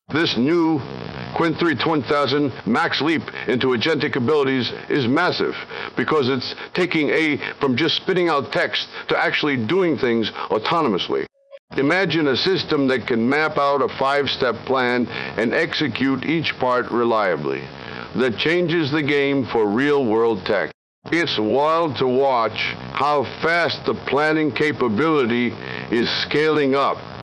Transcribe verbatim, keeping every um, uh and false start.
This new Quint three one thousand Max Leap into agentic abilities is massive because it's taking A from just spitting out text to actually doing things autonomously. Imagine a system that can map out a five-step plan and execute each part reliably. That changes the game for real-world tech. It's wild to watch how fast the planning capability is scaling up.